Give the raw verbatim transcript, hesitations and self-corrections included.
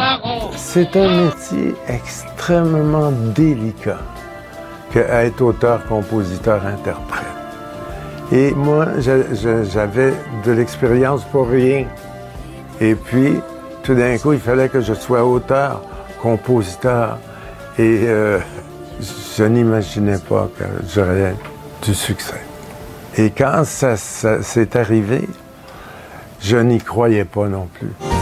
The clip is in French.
C'est un métier extrêmement délicat qu'être auteur, compositeur, interprète. Et moi, j'avais de l'expérience pour rien. Et puis, tout d'un coup, il fallait que je sois auteur, compositeur. Et euh, je n'imaginais pas que j'aurais du succès. Et quand ça, ça s'est arrivé, je n'y croyais pas non plus.